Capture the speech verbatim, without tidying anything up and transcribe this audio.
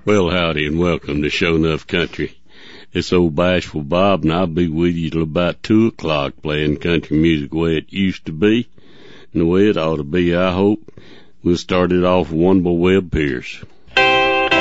Well, howdy, and welcome to Show Enough Country. It's old Bashful Bob, and I'll be with you till about two o'clock playing country music the way it used to be, and the way it ought to be, I hope. We'll start it off with one by Webb Pierce.